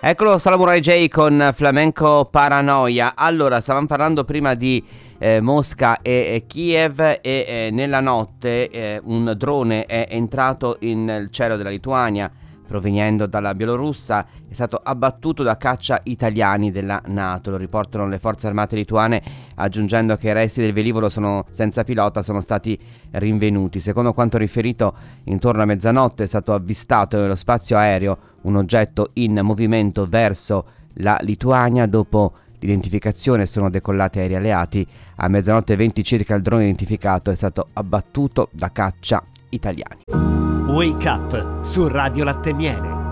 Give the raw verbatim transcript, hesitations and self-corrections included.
Eccolo Samurai J con Flamenco Paranoia. Allora, stavamo parlando prima di eh, Mosca e, e Kiev e eh, nella notte eh, un drone è entrato nel cielo della Lituania proveniendo dalla Bielorussia, è stato abbattuto da caccia italiani della NATO, lo riportano le forze armate lituane, aggiungendo che i resti del velivolo sono senza pilota sono stati rinvenuti. Secondo quanto riferito, intorno a mezzanotte è stato avvistato nello spazio aereo un oggetto in movimento verso la Lituania. Dopo l'identificazione sono decollati aerei alleati. A mezzanotte e venti circa il drone identificato è stato abbattuto da caccia italiani. Wake Up su Radio Latte Miele.